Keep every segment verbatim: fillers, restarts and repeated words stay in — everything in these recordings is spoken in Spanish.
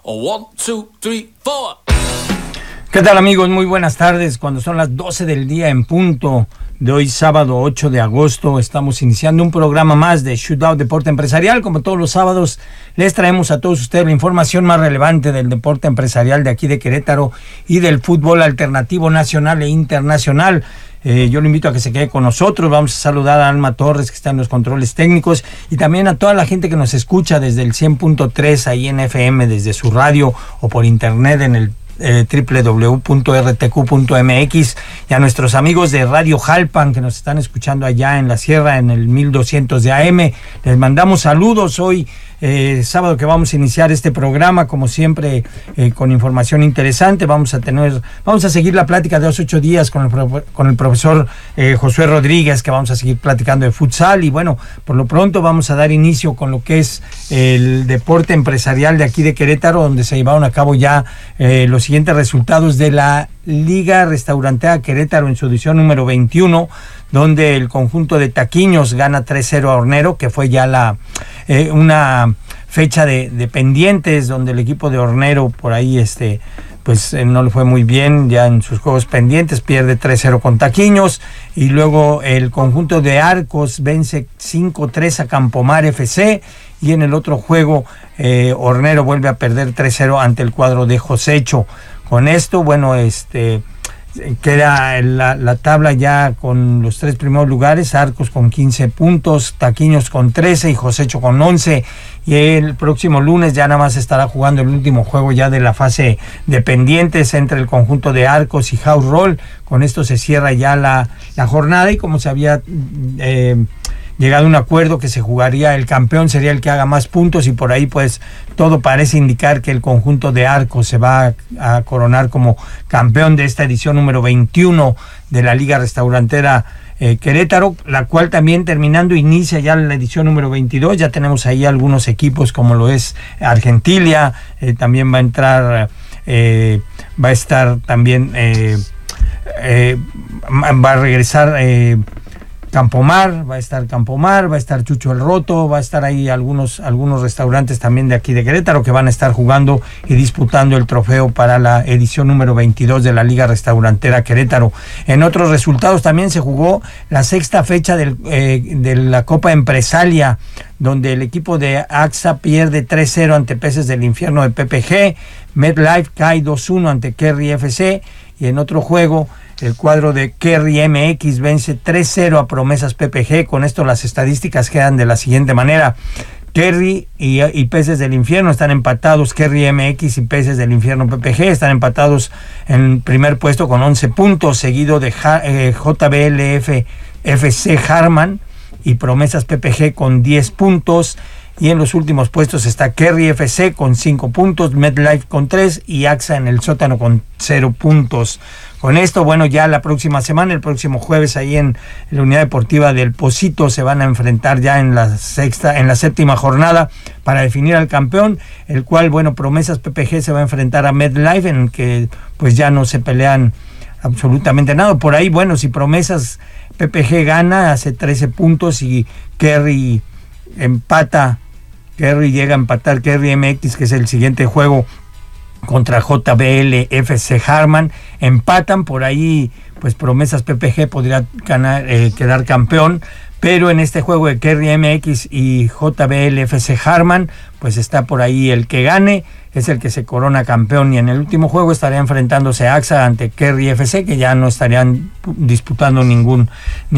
One, two, three, four. ¿Qué tal, amigos? Muy buenas tardes. Cuando son las doce del día en punto de hoy, sábado ocho de agosto, estamos iniciando un programa más de Shootout Deporte Empresarial. Como todos los sábados, les traemos a todos ustedes la información más relevante del deporte empresarial de aquí de Querétaro y del fútbol alternativo nacional e internacional. Eh, yo lo invito a que se quede con nosotros. Vamos a saludar a Alma Torres, que está en los controles técnicos, y también a toda la gente que nos escucha desde el cien punto tres ahí en F M, desde su radio o por internet en el Eh, doble u doble u doble u punto r t q punto m x, y a nuestros amigos de Radio Jalpan que nos están escuchando allá en la sierra en el mil doscientos de A M. Les mandamos saludos hoy, eh, sábado, que vamos a iniciar este programa como siempre, eh, con información interesante. Vamos a tener, vamos a seguir la plática de los ocho días con el, con el profesor eh, Josué Rodríguez, que vamos a seguir platicando de futsal, y bueno, por lo pronto vamos a dar inicio con lo que es el deporte empresarial de aquí de Querétaro, donde se llevaron a cabo ya eh, los siguientes resultados de la Liga Restaurantera Querétaro en su edición número veintiuno, donde el conjunto de Taquiños gana tres cero a Hornero, que fue ya la eh, una fecha de, de pendientes, donde el equipo de Hornero por ahí este pues eh, no le fue muy bien ya en sus juegos pendientes, pierde tres cero con Taquiños, y luego el conjunto de Arcos vence cinco tres a Campomar F C, y en el otro juego eh, Hornero vuelve a perder tres cero ante el cuadro de Josecho. Con esto, bueno, este queda la, la tabla ya con los tres primeros lugares: Arcos con quince puntos, Taquiños con trece y Josecho con once. Y el próximo lunes ya nada más estará jugando el último juego ya de la fase de pendientes entre el conjunto de Arcos y House Roll. Con esto se cierra ya la, la jornada, y como se había eh, llegado a un acuerdo que se jugaría, el campeón sería el que haga más puntos, y por ahí pues todo parece indicar que el conjunto de Arcos se va a, a coronar como campeón de esta edición número veintiuno de la Liga Restaurantera eh, Querétaro, la cual también, terminando, inicia ya la edición número veintidós. Ya tenemos ahí algunos equipos como lo es Argentilia, eh, también va a entrar, eh, va a estar también, eh, eh, va a regresar eh, Campomar, va a estar Campomar, va a estar Chucho el Roto, va a estar ahí algunos, algunos restaurantes también de aquí de Querétaro que van a estar jugando y disputando el trofeo para la edición número veintidós de la Liga Restaurantera Querétaro. En otros resultados también se jugó la sexta fecha del, eh, de la Copa Empresalia, donde el equipo de AXA pierde tres cero ante Peces del Infierno de P P G, MedLife cae dos uno ante Kerry F C, y en otro juego el cuadro de Kerry M X vence tres cero a Promesas P P G. Con esto las estadísticas quedan de la siguiente manera: Kerry y, y Peces del Infierno están empatados. Kerry M X y Peces del Infierno P P G están empatados en primer puesto con once puntos, seguido de eh, J B L F F C Harman y Promesas P P G con diez puntos. Y en los últimos puestos está Kerry F C con cinco puntos, MedLife con tres y AXA en el sótano con cero puntos. Con esto, bueno, ya la próxima semana, el próximo jueves, ahí en la Unidad Deportiva del Pocito, se van a enfrentar ya en la sexta, en la séptima jornada para definir al campeón, el cual, bueno, Promesas P P G se va a enfrentar a MedLife, en el que pues ya no se pelean absolutamente nada. Por ahí, bueno, si Promesas P P G gana, hace trece puntos, y Kerry empata, Kerry llega a empatar, Kerry M X, que es el siguiente juego, contra J B L F C Harman, empatan. Por ahí pues Promesas P P G podría ganar, eh, quedar campeón, pero en este juego de Kerry M X y J B L F C Harman, pues está por ahí el que gane, es el que se corona campeón, y en el último juego estaría enfrentándose AXA ante Kerry F C, que ya no estarían disputando ningún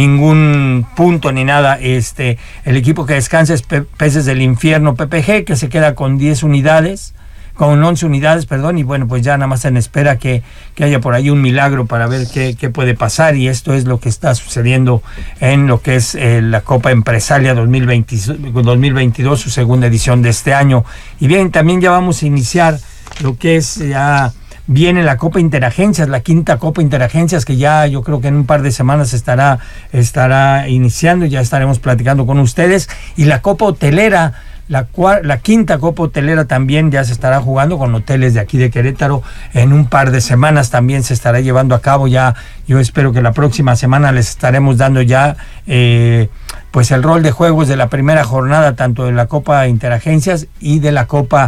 ningún punto ni nada. Este, el equipo que descansa es Pe- Peces del Infierno P P G, que se queda con diez unidades, con once unidades, perdón, y bueno, pues ya nada más en espera que, que haya por ahí un milagro para ver qué, qué puede pasar, y esto es lo que está sucediendo en lo que es eh, la Copa Empresalia dos mil veinte, dos mil veintidós, su segunda edición de este año. Y bien, también ya vamos a iniciar lo que es ya... Viene la Copa Interagencias, la quinta Copa Interagencias, que ya yo creo que en un par de semanas estará, estará iniciando, ya estaremos platicando con ustedes. Y la Copa Hotelera, la, cuar, la quinta Copa Hotelera también ya se estará jugando con hoteles de aquí de Querétaro. En un par de semanas también se estará llevando a cabo. Ya yo espero que la próxima semana les estaremos dando ya eh, pues el rol de juegos de la primera jornada, tanto de la Copa Interagencias y de la Copa